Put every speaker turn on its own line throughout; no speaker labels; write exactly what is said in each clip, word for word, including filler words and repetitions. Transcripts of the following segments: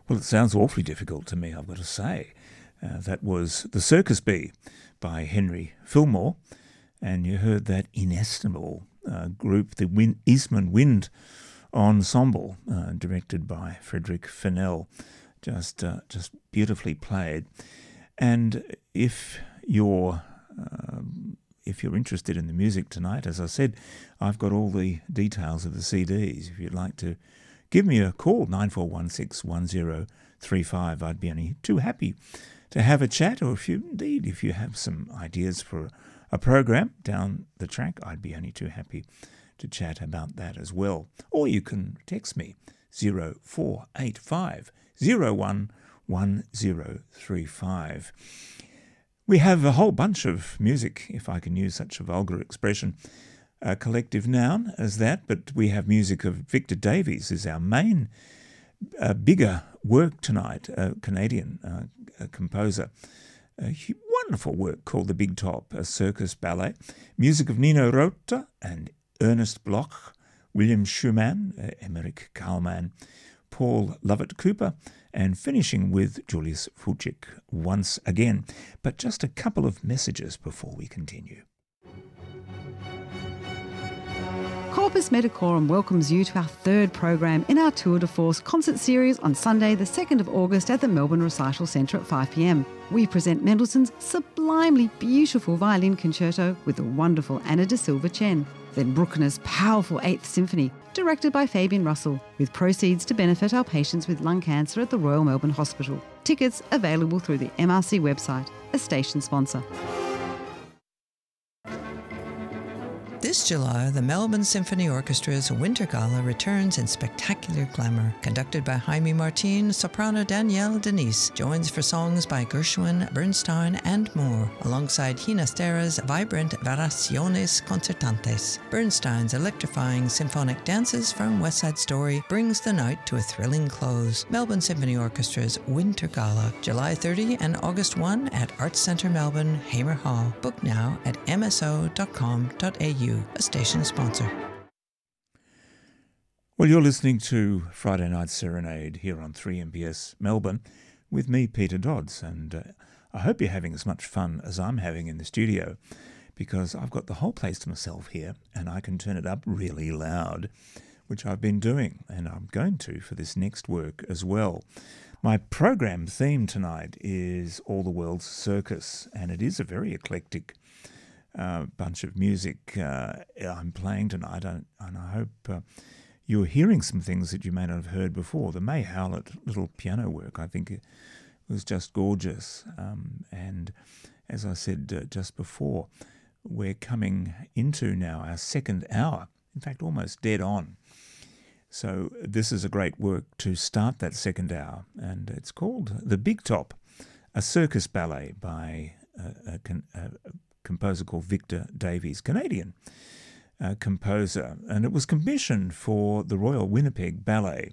Well, it sounds awfully difficult to me, I've got to say. Uh, that was The Circus Bee by Henry Fillmore, and you heard that inestimable uh, group, the Win- Eastman Wind Ensemble, uh, directed by Frederick Fennell, just uh, just beautifully played. And if you're uh, if you're interested in the music tonight, as I said, I've got all the details of the C Ds. If you'd like to give me a call, nine four one six one zero three five, I'd be only too happy to have a chat, or if you indeed, if you have some ideas for a program down the track, I'd be only too happy to chat about that as well. Or you can text me, zero four eight five zero one one zero three five. We have a whole bunch of music, if I can use such a vulgar expression, a collective noun as that, but we have music of Victor Davies is our main uh, bigger work tonight, a Canadian uh, a composer. A wonderful work called The Big Top, a circus ballet. Music of Nino Rota and Ernest Bloch, William Schumann, uh, Emmerich Kallman, Paul Lovett Cooper, and finishing with Julius Fuchik once again. But just a couple of messages before we continue.
Corpus Medicorum welcomes you to our third program in our Tour de Force concert series on Sunday the second of August at the Melbourne Recital Centre at five p m. We present Mendelssohn's sublimely beautiful violin concerto with the wonderful Anna da Silva Chen. Then Bruckner's powerful Eighth Symphony, directed by Fabian Russell, with proceeds to benefit our patients with lung cancer at the Royal Melbourne Hospital. Tickets available through the M R C website, a station sponsor.
This July, the Melbourne Symphony Orchestra's Winter Gala returns in spectacular glamour. Conducted by Jaime Martin, soprano Danielle Denise joins for songs by Gershwin, Bernstein and more, alongside Ginastera's vibrant Variaciones Concertantes. Bernstein's electrifying symphonic dances from West Side Story brings the night to a thrilling close. Melbourne Symphony Orchestra's Winter Gala, July thirtieth and August first at Arts Centre Melbourne, Hamer Hall. Book now at m s o dot com dot a u. A station sponsor.
Well, you're listening to Friday Night Serenade here on three M P S Melbourne with me, Peter Dodds, and uh, I hope you're having as much fun as I'm having in the studio, because I've got the whole place to myself here and I can turn it up really loud, which I've been doing and I'm going to for this next work as well. My program theme tonight is All the World's Circus, and it is a very eclectic Uh, bunch of music uh, I'm playing tonight, and, and I hope uh, you're hearing some things that you may not have heard before. The May Howlett little piano work, I think it was just gorgeous. Um, and as I said uh, just before, we're coming into now our second hour, in fact almost dead on. So this is a great work to start that second hour, and it's called The Big Top, a circus ballet by a, a, a composer called Victor Davies, Canadian uh, composer, and it was commissioned for the Royal Winnipeg Ballet.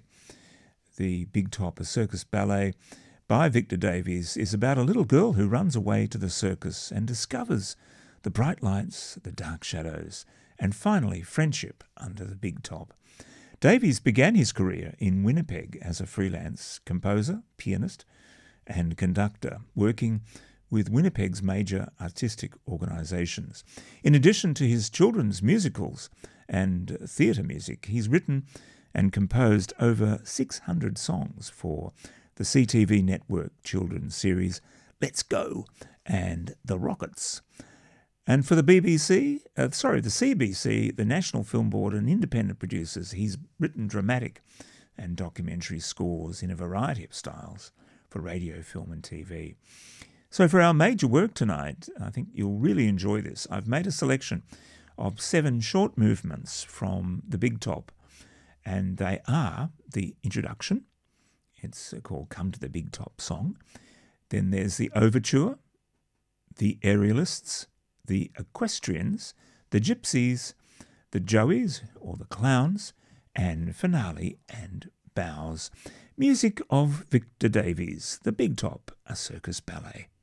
The Big Top, a circus ballet by Victor Davies, is about a little girl who runs away to the circus and discovers the bright lights, the dark shadows, and finally friendship under the big top. Davies began his career in Winnipeg as a freelance composer, pianist, and conductor, working with Winnipeg's major artistic organisations. In addition to his children's musicals and theatre music, he's written and composed over six hundred songs for the C T V network children's series Let's Go and The Rockets. And for the B B C, uh, sorry, the C B C, the National Film Board and independent producers, he's written dramatic and documentary scores in a variety of styles for radio, film and T V. So for our major work tonight, I think you'll really enjoy this. I've made a selection of seven short movements from The Big Top, and they are the introduction. It's called Come to the Big Top song. Then there's the overture, the aerialists, the equestrians, the gypsies, the joeys or the clowns, and finale and bows. Music of Victor Davies, The Big Top, a circus ballet.